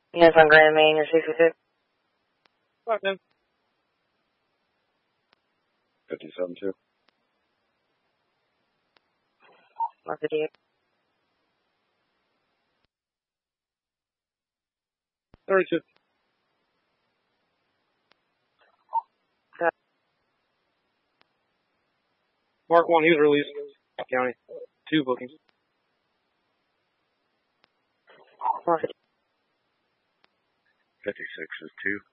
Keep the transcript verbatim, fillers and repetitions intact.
Yes, on Grand Main, you're sixty-six. Right, then. fifty-seven two. one fifty-eight. thirty-two. Got Mark one, he was released. County. Two bookings. one fifty. fifty-six is two.